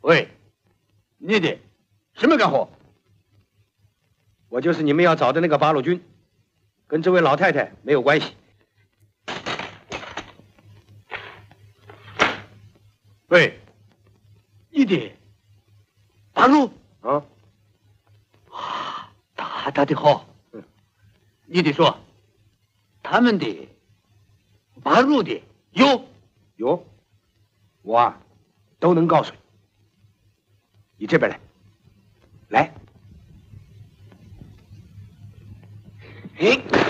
喂，你的什么干活？ 我就是你们要找的那个八路军，跟这位老太太没有关系。 喂，你的八路啊？ 大的好。你得说，他们的八路的有， 我啊都能告诉你。你这边来，来。